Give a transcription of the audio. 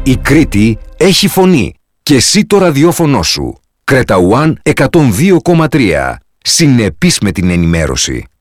Η Κρήτη έχει φωνή και εσύ το ραδιόφωνο σου. Creta One 102,3. Συνεπής με την ενημέρωση.